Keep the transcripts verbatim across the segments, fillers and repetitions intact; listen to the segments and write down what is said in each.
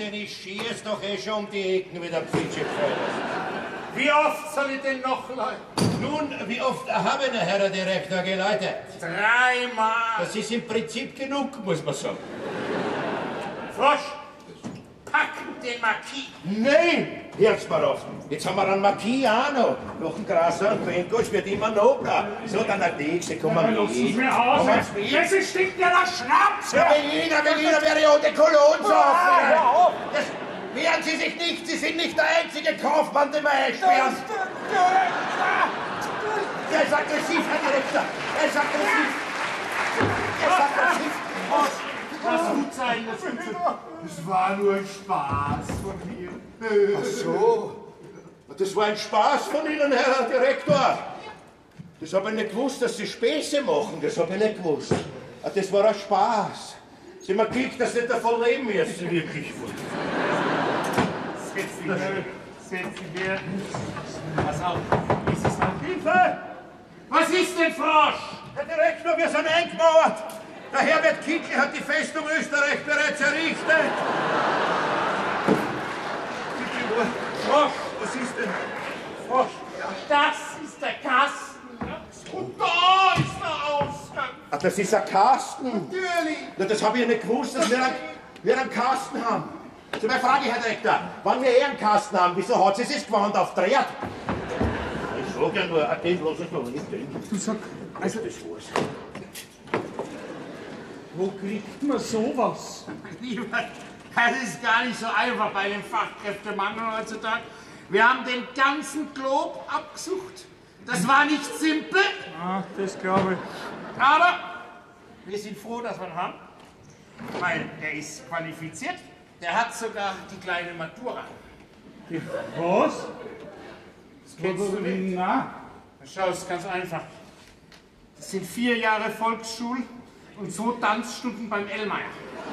Mädchen, ich schieß doch eh schon um die Ecken wie der Pfitschepfeiler. Wie oft soll ich denn noch läuten? Nun, wie oft haben der Herr Direktor geläutet? Dreimal. Das ist im Prinzip genug, muss man sagen. Frosch, pack den Marquis. Nein, hört's mal auf. Jetzt haben wir einen Marquis auch noch. Noch ein Grasser und Benkosch wird immer nobler. So, dann der Nächste, komm mal mit. Lass es mir aus. Jetzt stinkt ja der Schnaps. Ja, Berliner, Berliner wäre ja der Cologne so. Ja, Das wehren Sie sich nicht, Sie sind nicht der einzige Kaufmann, den wir einsperren. Er ist aggressiv, Herr Direktor. Er ist aggressiv. Er ist aggressiv. Das gut sein, das gut sein. Das war nur ein Spaß von mir. Ach so. Das war ein Spaß von Ihnen, Herr Direktor. Das habe ich nicht gewusst, dass Sie Späße machen. Das habe ich nicht gewusst. Das war ein Spaß. Sie haben mir gekriegt, dass Sie nicht davon leben müssen, wirklich. Setz dich her. Setz dich her. Pass auf. Ist es ein Hilfe? Was ist denn, Frosch? Herr Direktor, wir sind eingemauert. Der Herbert Kickl hat die Festung Österreich bereits errichtet. Frosch, Was ist denn? Frosch, das ist der Kasten. Und da ist der Ausgang. Ach, das ist ein Kasten. Natürlich. Na, das habe ich nicht gewusst, dass wir einen, wir einen Kasten haben. So, meine Frage, Herr Direktor, wann wir eh einen Kasten haben, wieso hat sie sich gewandt auf Dreht? Ich sag ja nur, den bloß ich noch nicht den. Du sag, also, Das war's. wo kriegt man sowas? Lieber, das ist gar nicht so einfach bei dem Fachkräftemangel heutzutage. Wir haben den ganzen Glob abgesucht. Das war nicht simpel, Ach, das glaube ich. aber wir sind froh, dass wir ihn haben, weil er ist qualifiziert. Der hat sogar die kleine Matura. Die, was? Das kennst du nicht. Na, Schau, es ist ganz einfach. Das sind vier Jahre Volksschule und so Tanzstunden beim Ellmeier.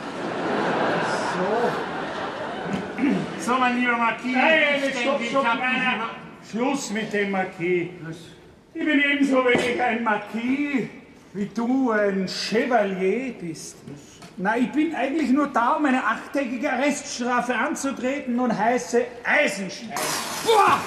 so. So, mein lieber Marquis, Nein, ich stopp, denke, ich stopp, habe nein, nein. Schluss mit dem Marquis. Ich bin ebenso wenig ein Marquis, wie du ein Chevalier bist. Nein, ich bin eigentlich nur da, um eine achttägige Arreststrafe anzutreten und heiße Eisenstein. Boah!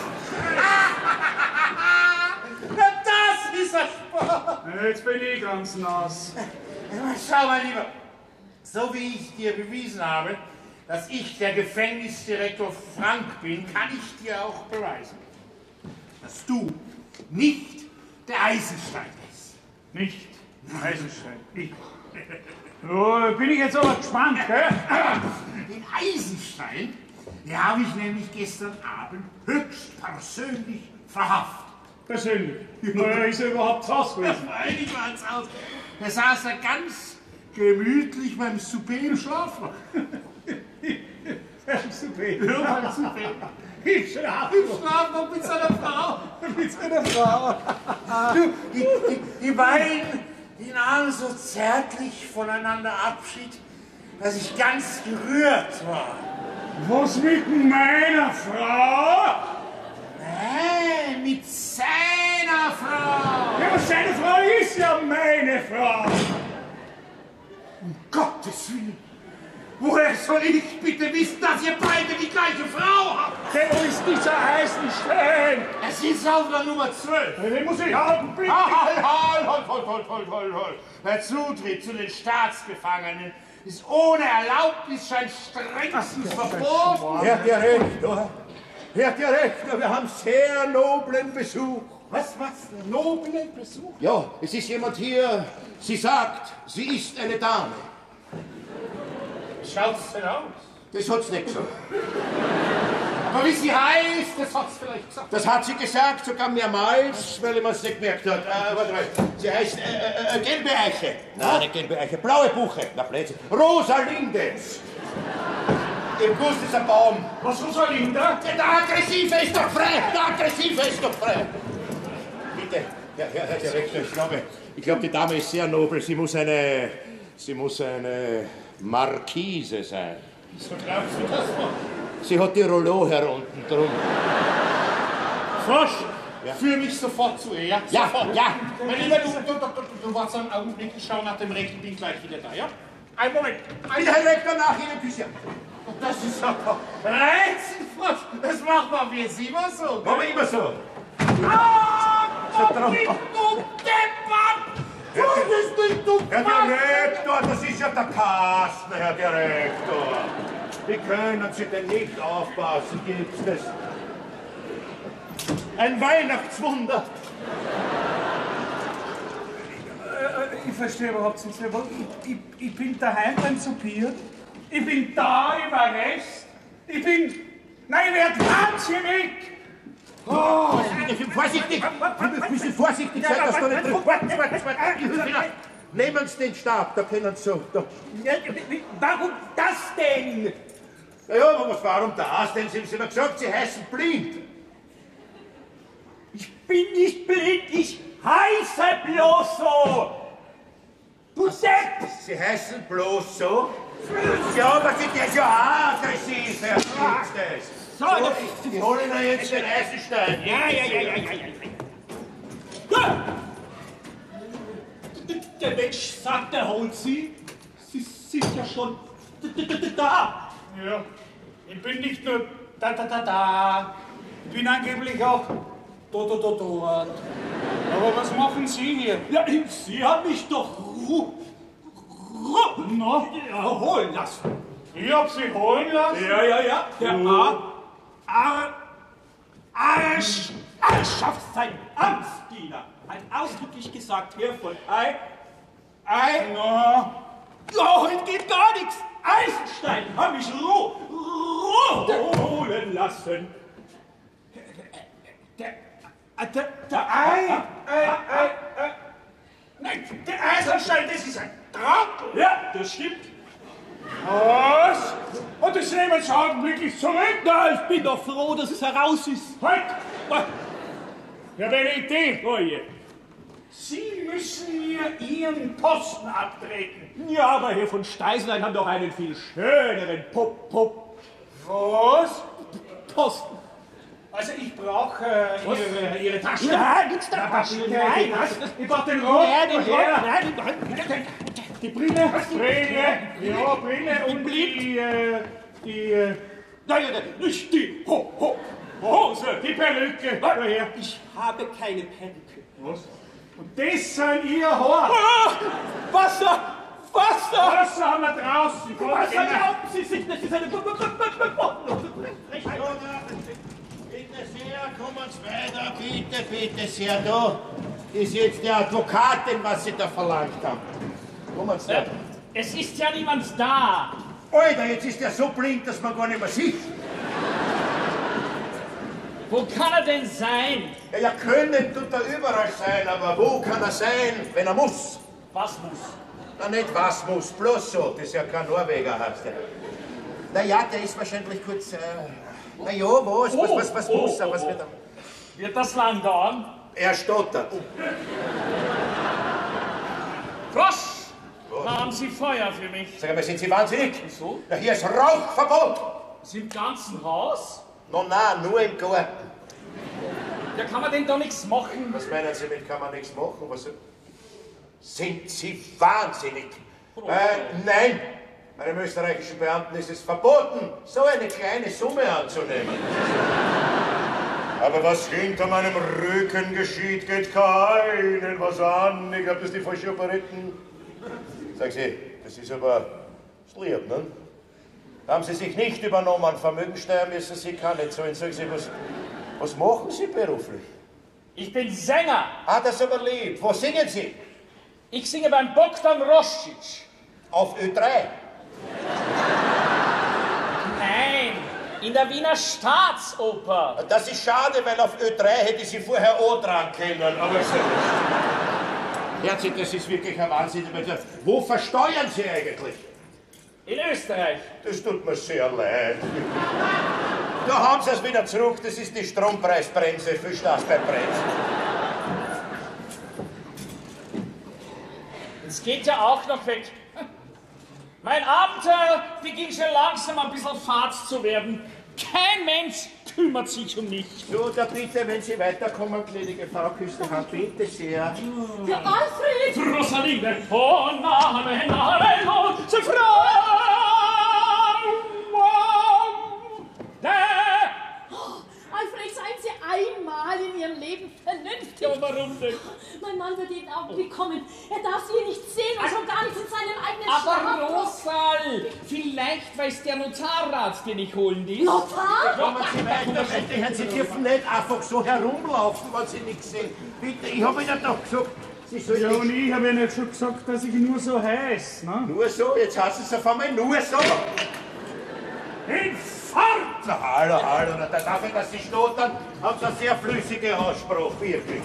Na, das ist ein Spaß! Jetzt bin ich ganz nass. Schau mal, lieber, so wie ich dir bewiesen habe, dass ich der Gefängnisdirektor Frank bin, kann ich dir auch beweisen, dass du nicht der Eisenstein bist. Nicht Eisenstein, ich. Oh, bin ich jetzt aber gespannt, gell? Den Eisenstein, den habe ich nämlich gestern Abend höchstpersönlich verhaftet. Persönlich. Na, ist er überhaupt zu Hause gewesen? Freilich war es aus. Da saß er ganz gemütlich beim Souper im Schlafrock. Super. Ja, beim Souper. Ich schlafe. Im Schlafrock mit seiner Frau. Mit seiner Frau. Du, die, die, die beiden, die nahmen so zärtlich voneinander Abschied, dass ich ganz gerührt war. Was mit meiner Frau? Nein, mit seiner Frau. Ja, seine Frau ist ja meine Frau. Um Gottes Willen. Woher soll ich bitte wissen, dass ihr beide die gleiche Frau habt? Der wo ist dieser Eisenstein? Es ist auf der Nummer zwölf. Den muss ich halten, bitte. Halt, halt, halt, halt, halt, halt, halt, halt. Der Zutritt zu den Staatsgefangenen ist ohne Erlaubnis schon strengstens verboten. Herr Direktor, Herr Direktor, wir haben sehr noblen Besuch. Was, was? Noblen Besuch? Ja, es ist jemand hier, sie sagt, sie ist eine Dame. Schaut's denn aus? Das hat's nicht gesagt. Aber wie sie heißt, das hat's vielleicht gesagt. Das hat sie gesagt, sogar mehrmals, weil ich mir's nicht gemerkt hat. Äh, warte mal, sie heißt äh, äh, äh, gelbe Eiche. Nein, nicht gelbe Eiche, blaue Buche. Na, Blödsinn. Rosalinde. Im Guss ist ein Baum. Was, Rosalinda? Der, der Aggressive ist doch frei! Der Aggressive ist doch frei! Bitte, Herr, Herr, Herr Direktor, ich glaube, ich glaube, die Dame ist sehr nobel. Sie muss eine, sie muss eine Markise sein. So glaubst du das wohl? Sie hat die Rollo herunten drum. Frosch, ja. Führ mich sofort zu ihr, ja? Ja, Sofort. ja. Mein Lieber, du, du, du, du, du warst einen Augenblick, ich schau nach dem Rechten, bin gleich wieder da, ja? Ein Moment. Ein Bitte, Herr Direktor, nach Ihnen, Küche. Das ist aber Rätselfrosch. Das macht man wie es immer so. Machen wir immer so. Ah, So du drauf. Deppert! Du bist nicht, du Herr Direktor, das ist ja der Kasten, Herr Direktor. Wie können Sie denn nicht aufpassen, gibt's das? Ein Weihnachtswunder. Äh, ich verstehe überhaupt nichts mehr. Ich, ich, ich bin daheim beim Soupieren. Ich bin da im Arrest. Ich bin... Nein, wer hat's hier weg? Oh, vorsichtig! Ein bisschen vorsichtig sein, dass du nicht drin... Warte, warte, warte! Nehmen Sie den Stab, da können Sie so... Da. Ja, warum das denn? Ja, ja, aber was, warum das? Denn Sie haben mir gesagt, Sie heißen blind. Ich bin nicht blind, ich heiße bloß so. Du Depp! Sie heißen bloß so? Ja, aber Sie das ja auch aggressiv, Herr Schmidt. So, so, ich hole Ihnen jetzt den Eisenstein. Ja, ja, ja, ja, ja, ja. Ja. Der Mensch sagt, er holt Sie. Sie sind ja schon da. Ja, ich bin nicht nur da, da, da, da. Ich bin angeblich auch do, do, do, dort. Aber was machen Sie hier? Ja, Sie haben mich doch ru, ru, no, ja, holen lassen. Ich hab Sie holen lassen? Ja, ja, ja. Der A. Ar, Arsch, Arschafft sein Amtsdiener hat ausdrücklich gesagt, Herr von Ei, Ei, no. Ja, heute geht gar nichts. Eisenstein hab ich roh, roh holen lassen. Der, der, der Ei, Ei, Ei, Ei. Nein, der Eisenstein, das ist ein Trottel. Ja, das stimmt. Was? Und das nehmen Sie augenblicklich zurück? Na, ich bin doch froh, dass es heraus ist. Halt! Ja, eine Idee, Leute. Sie müssen mir Ihren Posten abtreten. Ja, aber Herr von Steißlein haben doch einen viel schöneren Pop, Pop. Was? Posten. Also ich brauche äh, ihre, ihre Tasche. Nein, nichts der Tasche. Nein, ich brauche den Rock. Nein, den Rock. Nein, nein, die Brille. Brille. Ja, Brille und die, äh, die, äh, nein, nicht die Ho, Ho, Hose, die Perücke. Daher. Ich habe keine Perücke. Was? Und das sind Ihr Haar. Ah, Wasser! Wasser! Wasser haben wir draußen. Was erlauben Sie sich? Das ist eine... Bitte sehr, kommen Sie weiter, bitte, bitte sehr. Da ist jetzt die Advokatin, was Sie da verlangt haben. Kommen Sie weiter. Es ist ja niemand da. Alter, jetzt ist er so blind, dass man gar nicht mehr sieht. Wo kann er denn sein? Ja, ja, können tut er überall sein, aber wo kann er sein, wenn er muss? Was muss? Na, nicht was muss, bloß so. Das ist ja kein Norweger, heißt der. Na ja, der ist wahrscheinlich kurz... Äh, na ja, was, was, was, was oh, muss er, was oh, wird er? Wird das lang dauern? Er stottert. Frosch! Haben Sie Feuer für mich? Sag mal, sind Sie wahnsinnig? Wieso? Na, hier ist Rauchverbot. Ist im ganzen Haus? No, nein, nur im Garten. Da kann man denn doch nichts machen. Was meinen Sie mit, kann man nichts machen? Was, sind Sie wahnsinnig? Äh, nein, einem österreichischen Beamten ist es verboten, so eine kleine Summe anzunehmen. Aber was hinter meinem Rücken geschieht, geht keinen was an. Ich glaube, das ist die falsche Operetten. Sagen Sie, das ist aber lieb, ne? Haben Sie sich nicht übernommen, Vermögensteuer müssen Sie keine zahlen. Sagen Sie, was, was machen Sie beruflich? Ich bin Sänger. Ah, das ist aber lieb. Wo singen Sie? Ich singe beim Bogdan Roscic. Auf Ö drei. Nein, in der Wiener Staatsoper. Das ist schade, weil auf Ö drei hätte Sie vorher O dran können. Aber so. Herzlich, das ist wirklich ein Wahnsinn. Wo versteuern Sie eigentlich? In Österreich. Das tut mir sehr leid. Da haben Sie es wieder zurück. Das ist die Strompreisbremse. Viel Spaß beim Bremsen. Es geht ja auch noch weg. Mein Abenteuer beginnt schon langsam ein bisschen fad zu werden. Kein Mensch kümmert sich um mich. So, da bitte, wenn Sie weiterkommen, gnädige Frau Küstenhand, bitte sehr. Der Alfred! Rosaline, oh Name, Name, oh, zu Frau. Karl wird jeden Augenblick kommen. Er darf sie hier nicht sehen und schon gar nicht in seinem eigenen Aber Schlaf. Rosal, vielleicht weiß der Notarrat, den ich holen ließ. Notar? Kommen Sie weiter, bitte. Sie dürfen nicht einfach so herumlaufen, wenn Sie nichts sehen. Bitte, ich habe Ihnen doch gesagt, Sie sollen Ja, nicht... und ich habe ja nicht schon gesagt, dass ich nur so heiß, ne? Nur so, jetzt heißt es auf einmal nur so. Hinfort! Na, hallo, hallo, na, dafür, dass Sie stottern, haben Sie einen sehr flüssigen Ausspruch, wirklich.